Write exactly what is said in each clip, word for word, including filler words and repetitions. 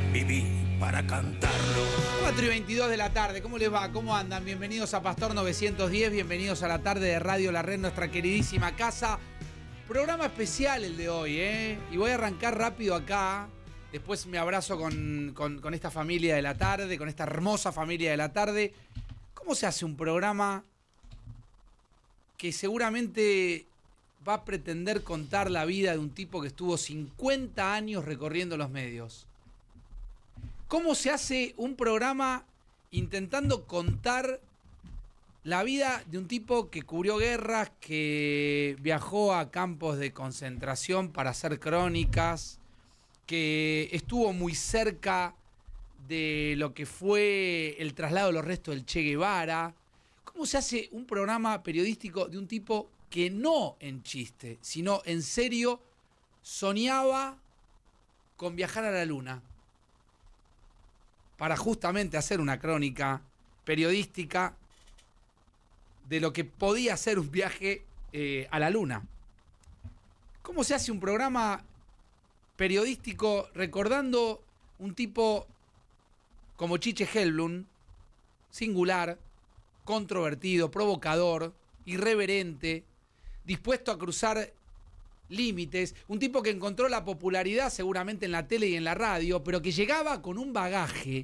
Viví para cantarlo. cuatro y veintidós de la tarde, ¿cómo les va? ¿Cómo andan? Bienvenidos a Pastor novecientos diez, bienvenidos a la tarde de Radio La Red, nuestra queridísima casa. Programa especial el de hoy, ¿eh? Y voy a arrancar rápido acá. Después me abrazo con, con, con esta familia de la tarde, con esta hermosa familia de la tarde. ¿Cómo se hace un programa que seguramente va a pretender contar la vida de un tipo que estuvo cincuenta años recorriendo los medios? ¿Cómo se hace un programa intentando contar la vida de un tipo que cubrió guerras, que viajó a campos de concentración para hacer crónicas, que estuvo muy cerca de lo que fue el traslado de los restos del Che Guevara? ¿Cómo se hace un programa periodístico de un tipo que no en chiste, sino en serio soñaba con viajar a la luna para justamente hacer una crónica periodística de lo que podía ser un viaje eh, a la luna? ¿Cómo se hace un programa periodístico recordando un tipo como Chiche Helblum, singular, controvertido, provocador, irreverente, dispuesto a cruzar límites, un tipo que encontró la popularidad seguramente en la tele y en la radio, pero que llegaba con un bagaje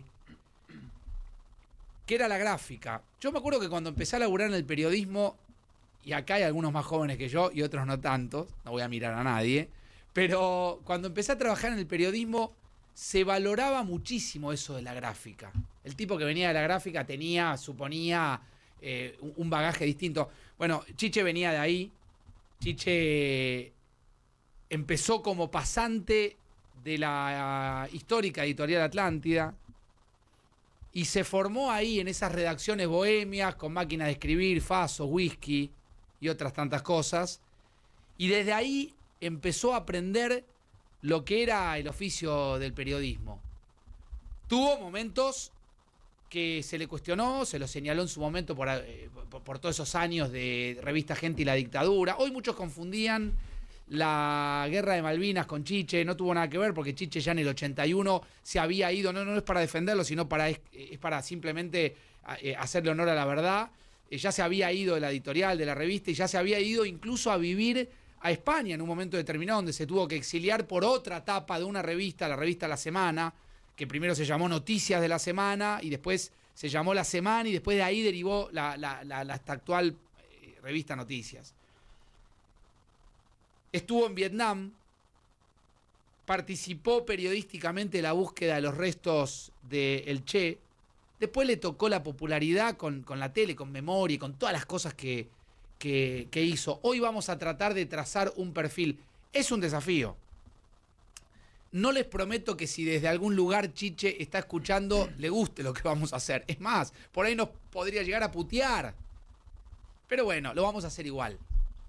que era la gráfica? Yo me acuerdo que cuando empecé a laburar en el periodismo, y acá hay algunos más jóvenes que yo y otros no tantos, no voy a mirar a nadie, pero cuando empecé a trabajar en el periodismo se valoraba muchísimo eso de la gráfica. El tipo que venía de la gráfica tenía, suponía, eh, un bagaje distinto. Bueno, Chiche venía de ahí. Chiche empezó como pasante de la histórica editorial Atlántida y se formó ahí en esas redacciones bohemias con máquinas de escribir, fasos, whisky y otras tantas cosas. Y desde ahí empezó a aprender lo que era el oficio del periodismo. Tuvo momentos que se le cuestionó, se lo señaló en su momento por, por, por todos esos años de revista Gente y la dictadura. Hoy muchos confundían la guerra de Malvinas con Chiche. No tuvo nada que ver porque Chiche ya en el ochenta y uno se había ido. No, no es para defenderlo, sino para, es, es para simplemente eh, hacerle honor a la verdad. Eh, ya se había ido de la editorial, de la revista, y ya se había ido incluso a vivir a España en un momento determinado, donde se tuvo que exiliar por otra etapa de una revista, la revista La Semana, que primero se llamó Noticias de la Semana y después se llamó La Semana y después de ahí derivó la, la, la, la hasta actual eh, revista Noticias. Estuvo en Vietnam, participó periodísticamente en la búsqueda de los restos del Che, después le tocó la popularidad con, con la tele, con Memoria y con todas las cosas que, que, que hizo. Hoy vamos a tratar de trazar un perfil. Es un desafío. No les prometo que si desde algún lugar Chiche está escuchando, le guste lo que vamos a hacer. Es más, por ahí nos podría llegar a putear. Pero bueno, lo vamos a hacer igual.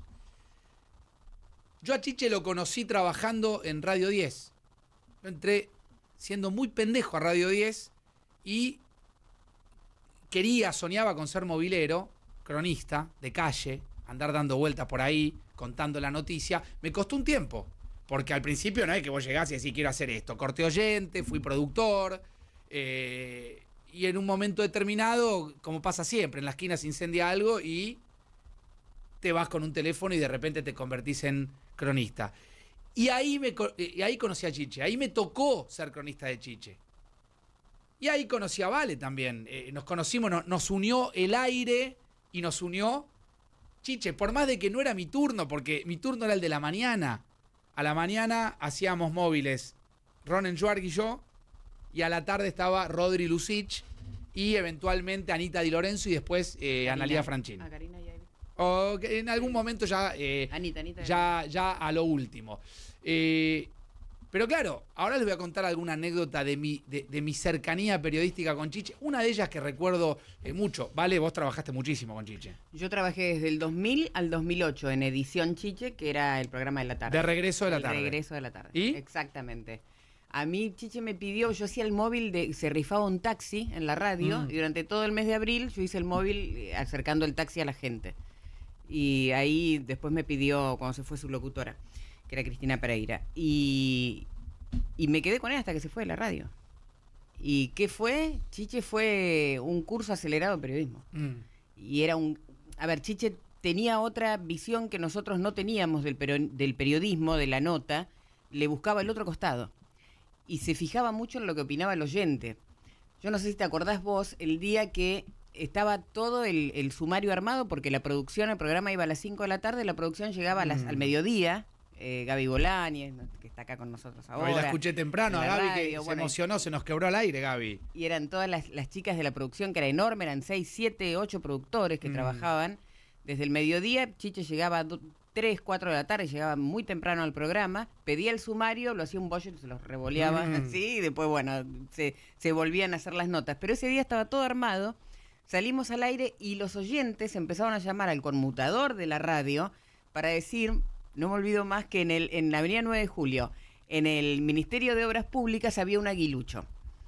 Yo a Chiche lo conocí trabajando en Radio diez. Yo entré siendo muy pendejo a Radio diez y quería, soñaba con ser movilero, cronista de calle, andar dando vueltas por ahí, contando la noticia. Me costó un tiempo. Porque al principio no es que vos llegás y decís quiero hacer esto. Corté oyente, fui productor. Eh, y en un momento determinado, como pasa siempre, en la esquina se incendia algo y te vas con un teléfono y de repente te convertís en cronista. Y ahí, me, y ahí conocí a Chiche. Ahí me tocó ser cronista de Chiche. Y ahí conocí a Vale también. Eh, nos conocimos, no, nos unió el aire y nos unió Chiche. Por más de que no era mi turno, porque mi turno era el de la mañana. A la mañana hacíamos móviles Ronen Schwarg y yo, y a la tarde estaba Rodri Lucich y eventualmente Anita Di Lorenzo y después eh, Analía Franchini. A Karina y o que en algún momento ya, eh, Anita, Anita, ya, ya a lo último. Eh, pero claro, ahora les voy a contar alguna anécdota de mi, de, de mi cercanía periodística con Chiche. Una de ellas que recuerdo eh, mucho. Vale, vos trabajaste muchísimo con Chiche. Yo trabajé desde el dos mil al dos mil ocho en Edición Chiche, que era el programa de la tarde. De regreso de la el tarde. regreso de la tarde. ¿Y? Exactamente. A mí Chiche me pidió, yo hacía el móvil, de se rifaba un taxi en la radio, mm. y durante todo el mes de abril yo hice el móvil acercando el taxi a la gente. Y ahí después me pidió, cuando se fue su locutora, que era Cristina Pereira, y, y me quedé con él hasta que se fue de la radio. ¿Y qué fue? Chiche fue un curso acelerado de periodismo. Mm. Y era un... A ver, Chiche tenía otra visión que nosotros no teníamos del, pero- del periodismo, de la nota. Le buscaba el otro costado. Y se fijaba mucho en lo que opinaba el oyente. Yo no sé si te acordás vos, el día que estaba todo el, el sumario armado, porque la producción, el programa iba a las cinco de la tarde, la producción llegaba a las, Mm. al mediodía. Eh, Gaby Bolañez, que está acá con nosotros ahora. Hoy la escuché temprano en a la Gaby, que radio, se bueno, emocionó, se nos quebró al aire, Gaby. Y eran todas las, las chicas de la producción, que era enorme, eran seis, siete, ocho productores que Mm. trabajaban. Desde el mediodía, Chiche llegaba a do- tres, cuatro de la tarde, llegaba muy temprano al programa, pedía el sumario, lo hacía un bollo y se los revoleaba Mm. así, y después, bueno, se, se volvían a hacer las notas. Pero ese día estaba todo armado, salimos al aire y los oyentes empezaron a llamar al conmutador de la radio para decir, no me olvido más que en, el, en la avenida nueve de julio, en el Ministerio de Obras Públicas había un aguilucho.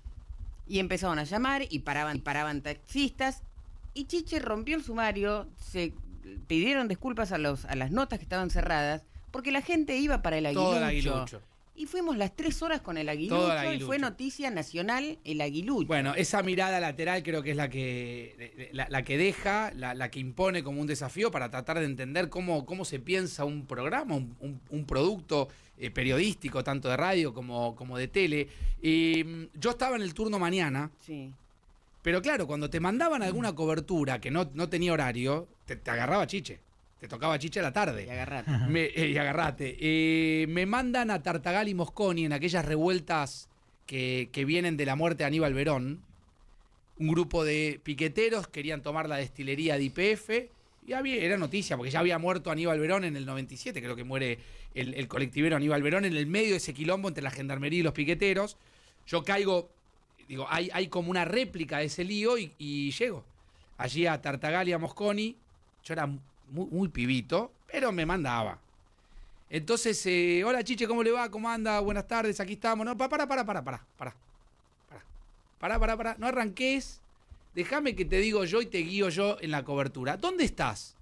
Y empezaron a llamar y paraban, y paraban taxistas. Y Chiche rompió el sumario, se pidieron disculpas a, los, a las notas que estaban cerradas, porque la gente iba para el aguilucho. Todo el aguilucho. Y fuimos las tres horas con el aguilucho, Todo el y aguilucho. fue noticia nacional el aguilucho. Bueno, esa mirada lateral creo que es la que, la, la que deja, la, la que impone como un desafío para tratar de entender cómo, cómo se piensa un programa, un, un, un producto eh, periodístico, tanto de radio como, como de tele. Y mm, yo estaba en el turno mañana, Sí. pero claro, cuando te mandaban alguna cobertura que no, no tenía horario, te, te agarraba Chiche. Te tocaba Chiche a la tarde. Y agarrate. Me, eh, y agarrate. Eh, me mandan a Tartagal y Mosconi en aquellas revueltas que, que vienen de la muerte de Aníbal Berón. Un grupo de piqueteros querían tomar la destilería de Y P F. Y había, era noticia, porque ya había muerto Aníbal Berón en el noventa y siete. Creo que muere el, el colectivero Aníbal Berón en el medio de ese quilombo entre la gendarmería y los piqueteros. Yo caigo, digo, hay, hay como una réplica de ese lío y, y llego. Allí a Tartagal y a Mosconi. Yo era Muy, muy pibito, pero me mandaba. Entonces, eh, hola Chiche, ¿cómo le va? ¿Cómo anda? Buenas tardes, aquí estamos. No, para, para, para, para, para, para. Para, para, para. No arranques. Déjame que te digo yo y te guío yo en la cobertura. ¿Dónde estás?